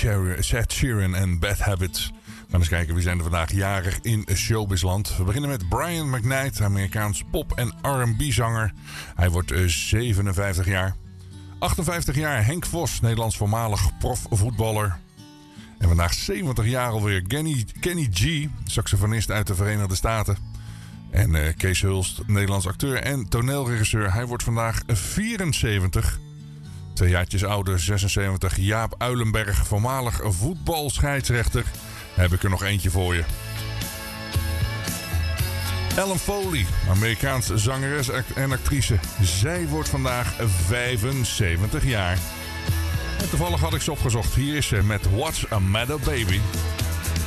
Ed Sheeran en Bad Habits. We gaan eens kijken wie zijn er vandaag jarig in showbizland. We beginnen met Brian McKnight, Amerikaans pop- en R&B-zanger. Hij wordt 57 jaar. 58 jaar Henk Vos, Nederlands voormalig profvoetballer. En vandaag 70 jaar alweer Kenny G, saxofonist uit de Verenigde Staten. En Kees Hulst, Nederlands acteur en toneelregisseur. Hij wordt vandaag 74. 2 jaartjes ouder, 76. Jaap Uilenberg, voormalig voetbalscheidsrechter. Heb ik er nog eentje voor je. Ellen Foley, Amerikaanse zangeres en actrice. Zij wordt vandaag 75 jaar. En toevallig had ik ze opgezocht. Hier is ze met What's a Matter Baby.